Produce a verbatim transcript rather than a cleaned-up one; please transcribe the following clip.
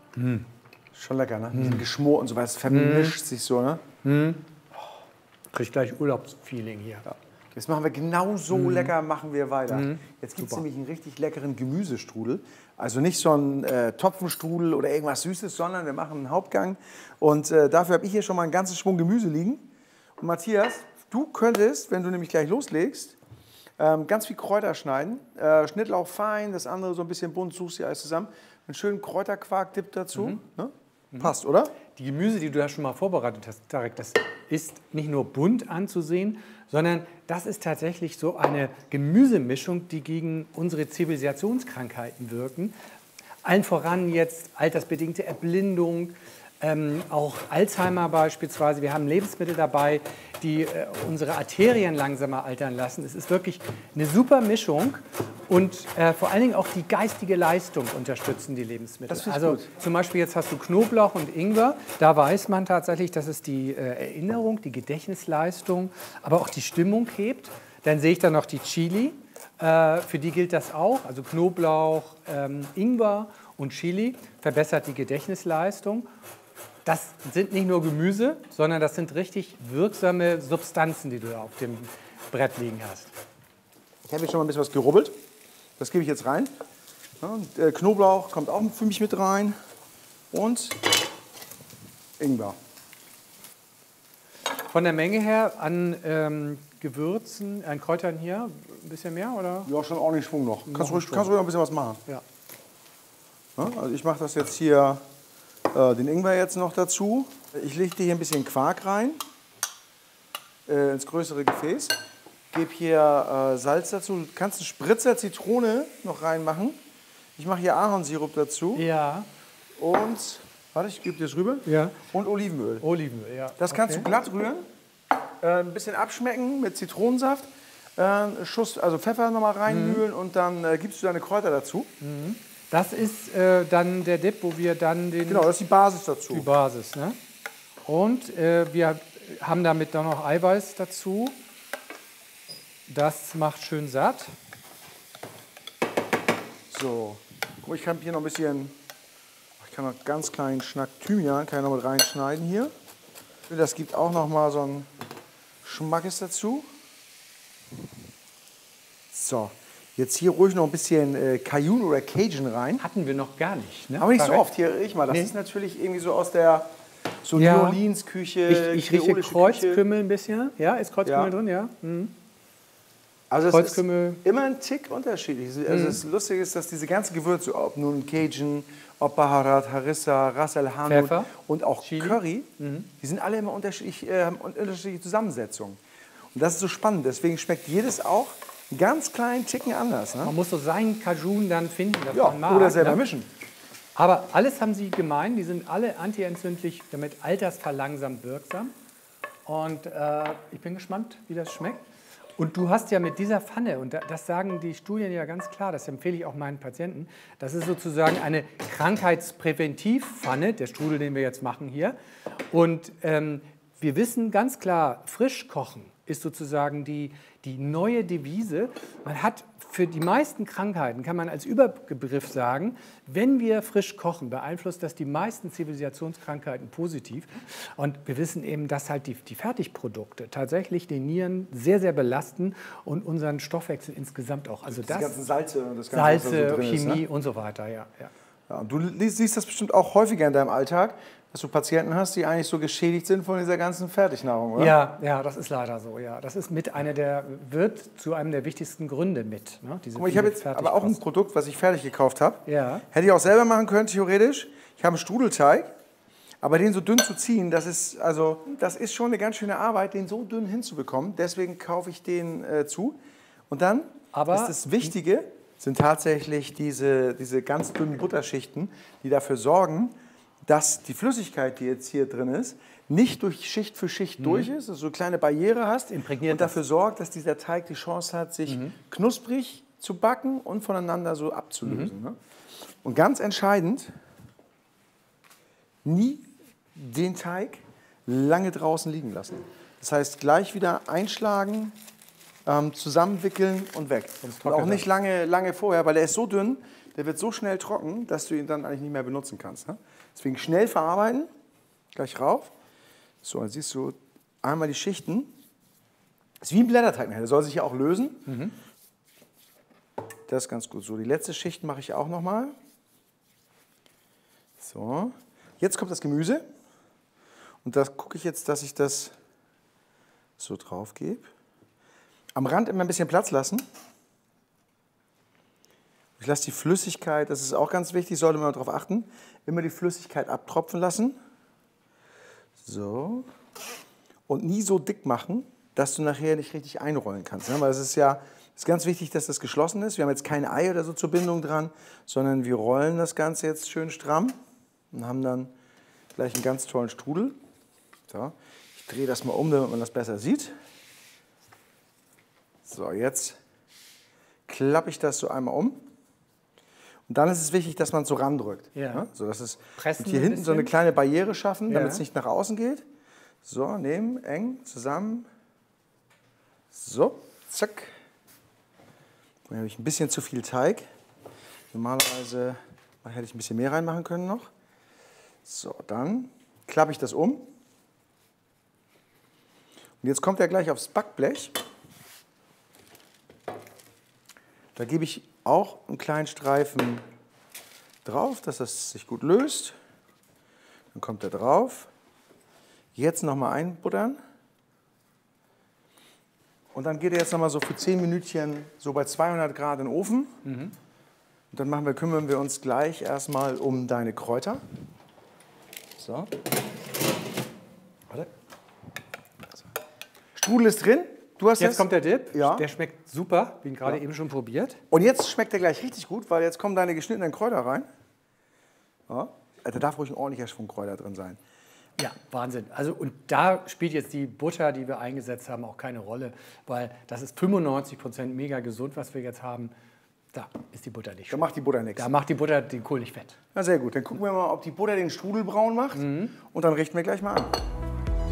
Mm. Schon lecker, ne? Mm. Geschmort und so weiter, es vermischt mm. sich so, ne? Mm. Oh. Krieg gleich Urlaubsfeeling hier. Ja. Jetzt machen wir genau so mm. lecker, machen wir weiter. Mm. Jetzt gibt es nämlich einen richtig leckeren Gemüsestrudel. Also nicht so ein äh, Topfenstrudel oder irgendwas Süßes, sondern wir machen einen Hauptgang. Und äh, dafür habe ich hier schon mal einen ganzen Schwung Gemüse liegen. Und Matthias, du könntest, wenn du nämlich gleich loslegst, ähm, ganz viel Kräuter schneiden. Äh, Schnittlauch fein, das andere so ein bisschen bunt, suchst dir alles zusammen. Einen schönen Kräuterquark-Dip dazu. Mhm. Ne? Mhm. Passt, oder? Die Gemüse, die du da schon mal vorbereitet hast, Tarek, das ist nicht nur bunt anzusehen, sondern das ist tatsächlich so eine Gemüsemischung, die gegen unsere Zivilisationskrankheiten wirken. Allen voran jetzt altersbedingte Erblindung, ähm, auch Alzheimer beispielsweise. Wir haben Lebensmittel dabei, die äh, unsere Arterien langsamer altern lassen. Es ist wirklich eine super Mischung und äh, vor allen Dingen auch die geistige Leistung unterstützen die Lebensmittel. Das finde ich also gut. Zum Beispiel jetzt hast du Knoblauch und Ingwer. Da weiß man tatsächlich, dass es die äh, Erinnerung, die Gedächtnisleistung, aber auch die Stimmung hebt. Dann sehe ich da noch die Chili. Äh, für die gilt das auch. Also Knoblauch, ähm, Ingwer und Chili verbessert die Gedächtnisleistung. Das sind nicht nur Gemüse, sondern das sind richtig wirksame Substanzen, die du da auf dem Brett liegen hast. Ich habe jetzt schon mal ein bisschen was gerubbelt. Das gebe ich jetzt rein. Ja, und, äh, Knoblauch kommt auch für mich mit rein. Und Ingwer. Von der Menge her an ähm, Gewürzen, an Kräutern hier, ein bisschen mehr, oder? Ja, schon ordentlich Schwung noch. Noch Kannst du ruhig, Schwung. kannst ruhig noch ein bisschen was machen. Ja. Ja, also ich mache das jetzt hier, äh, den Ingwer jetzt noch dazu. Ich lege hier ein bisschen Quark rein, äh, ins größere Gefäß. Gebe hier äh, Salz dazu. Du kannst einen Spritzer Zitrone noch reinmachen. Ich mache hier Ahornsirup dazu. Ja. Und, warte, ich gebe dir das rüber. Ja. Und Olivenöl. Olivenöl, ja. Das kannst Okay. du glatt rühren, äh, ein bisschen abschmecken mit Zitronensaft, äh, einen Schuss, also Pfeffer nochmal reinmühlen mhm. und dann äh, gibst du deine Kräuter dazu. Mhm. Das ist äh, dann der Dip, wo wir dann den... Genau, das ist die Basis dazu. Die Basis, ne? Und äh, wir haben damit dann noch Eiweiß dazu. Das macht schön satt. So, guck mal, ich kann hier noch ein bisschen, ich kann noch einen ganz kleinen Schnack Thymian, kann ich noch mit reinschneiden hier. Das gibt auch noch mal so einen Schmackes dazu. So, jetzt hier ruhig noch ein bisschen äh, Cajun oder Cajun rein. Hatten wir noch gar nicht, ne? Aber nicht so Tarek? oft, hier riech mal. Das Nee. ist natürlich irgendwie so aus der so Ja. New Orleans Küche. Ich, ich rieche kreolische Kreuzkümmel ein bisschen. Ja, ist Kreuzkümmel Ja. drin, ja. Mhm. Also es Kreuzkümmel. ist immer ein Tick unterschiedlich. Also das Lustige ist, dass diese ganzen Gewürze, ob nun Cajun, ob Baharat, Harissa, Ras El Hanout Pfeffer, und auch Chili. Curry, die sind alle immer unterschiedlich, äh, haben unterschiedliche Zusammensetzungen. Und das ist so spannend. Deswegen schmeckt jedes auch einen ganz kleinen Ticken anders. Ne? Man muss so seinen Cajun dann finden, das Ja, man mag. oder selber ne? mischen. Aber alles haben sie gemein, die sind alle antientzündlich, damit altersverlangsamt wirksam. Und äh, ich bin gespannt, wie das schmeckt. Und du hast ja mit dieser Pfanne, und das sagen die Studien ja ganz klar, das empfehle ich auch meinen Patienten, das ist sozusagen eine Krankheitspräventivpfanne, der Strudel, den wir jetzt machen hier. Und ähm, wir wissen ganz klar, frisch kochen ist sozusagen die, die neue Devise. Man hat für die meisten Krankheiten, kann man als Überbegriff sagen, wenn wir frisch kochen, beeinflusst das die meisten Zivilisationskrankheiten positiv. Und wir wissen eben, dass halt die, die Fertigprodukte tatsächlich die Nieren sehr, sehr belasten und unseren Stoffwechsel insgesamt auch. Also Die das, ganzen Salze und das Ganze, was da Salze, so drin Chemie ist, ne? und so weiter, ja. ja. Ja, und du li- siehst das bestimmt auch häufiger in deinem Alltag, dass du Patienten hast, die eigentlich so geschädigt sind von dieser ganzen Fertignahrung, oder? Ja, ja, das ist leider so. Ja, das ist mit einer der wird zu einem der wichtigsten Gründe mit. Ne? Diese Guck mal, ich habe jetzt aber auch ein Fertigkost. Produkt, was ich fertig gekauft habe. Ja. Hätte ich auch selber machen können, theoretisch. Ich habe einen Strudelteig, aber den so dünn zu ziehen, das ist, also, das ist schon eine ganz schöne Arbeit, den so dünn hinzubekommen. Deswegen kaufe ich den äh, zu. Und dann Aber- ist das Wichtige, sind tatsächlich diese, diese ganz dünnen Butterschichten, die dafür sorgen, dass die Flüssigkeit, die jetzt hier drin ist, nicht durch Schicht für Schicht durch ist, dass du eine kleine Barriere hast Imprägniert und dafür sorgt, dass dieser Teig die Chance hat, sich knusprig zu backen und voneinander so abzulösen. Ne? Und ganz entscheidend, nie den Teig lange draußen liegen lassen. Das heißt, gleich wieder einschlagen, ähm, zusammenwickeln und weg. Und auch trocknet nicht lange, lange vorher, weil der ist so dünn, der wird so schnell trocken, dass du ihn dann eigentlich nicht mehr benutzen kannst. Ne? Deswegen schnell verarbeiten, gleich rauf. So, dann siehst du einmal die Schichten. Das ist wie ein Blätterteig, der soll sich ja auch lösen. Mhm. Das ist ganz gut. So, die letzte Schicht mache ich auch nochmal. So, jetzt kommt das Gemüse. Und da gucke ich jetzt, dass ich das so drauf gebe. Am Rand immer ein bisschen Platz lassen. Ich lasse die Flüssigkeit, das ist auch ganz wichtig, sollte man darauf achten, immer die Flüssigkeit abtropfen lassen. So. Und nie so dick machen, dass du nachher nicht richtig einrollen kannst. Ne? Weil es ist ja ist ganz wichtig, dass das geschlossen ist. Wir haben jetzt kein Ei oder so zur Bindung dran, sondern wir rollen das Ganze jetzt schön stramm und haben dann gleich einen ganz tollen Strudel. So. Ich drehe das mal um, damit man das besser sieht. So, jetzt klappe ich das so einmal um. Und dann ist es wichtig, dass man es so randrückt. Ja. Ja? So, dass es Pressen und hier hinten so eine kleine Barriere schaffen, damit ja. es nicht nach außen geht. So, nehmen, eng, zusammen. So, zack. Dann habe ich ein bisschen zu viel Teig. Normalerweise hätte ich ein bisschen mehr reinmachen können noch. So, dann klappe ich das um. Und jetzt kommt er gleich aufs Backblech. Da gebe ich auch einen kleinen Streifen drauf, dass das sich gut löst. Dann kommt er drauf. Jetzt nochmal einbuttern. Und dann geht er jetzt nochmal so für zehn Minütchen so bei zweihundert Grad in den Ofen. Mhm. Und dann machen wir, kümmern wir uns gleich erstmal um deine Kräuter. So. Warte. Strudel ist drin. Du hast jetzt kommt der Dip. Ja. Der schmeckt super, wie ihn gerade ja. eben schon probiert. Und jetzt schmeckt er gleich richtig gut, weil jetzt kommen deine geschnittenen Kräuter rein. Ja. Da darf ruhig ein ordentlicher Schwung Kräuter drin sein. Ja, Wahnsinn. Also, und da spielt jetzt die Butter, die wir eingesetzt haben, auch keine Rolle, weil das ist fünfundneunzig Prozent mega gesund, was wir jetzt haben. Da ist die Butter nicht. Da macht die Butter nichts. Da macht die Butter den Kohl nicht fett. Na sehr gut, dann gucken wir mal, ob die Butter den Strudel braun macht. Mhm. Und dann richten wir gleich mal an.